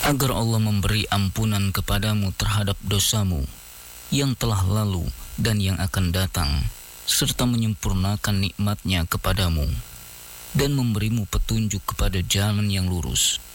agar Allah memberi ampunan kepadamu terhadap dosamu yang telah lalu dan yang akan datang, serta menyempurnakan nikmat-Nya kepadamu dan memberimu petunjuk kepada jalan yang lurus.